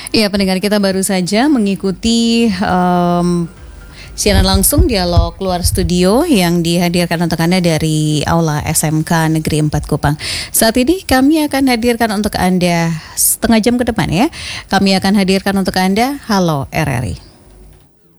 Ya, pendengar kita baru saja mengikuti siaran langsung dialog luar studio yang dihadirkan untuk Anda dari Aula SMK Negeri 4 Kupang. Saat ini kami akan hadirkan untuk Anda setengah jam ke depan ya. Kami akan hadirkan untuk Anda Halo RRI.